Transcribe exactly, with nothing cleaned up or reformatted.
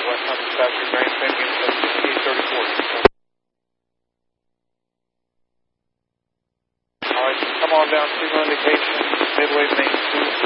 West Memphis Passenger Grandstand, units at sixty-eight thirty-four. All right, come on down, signal indication, midway main two.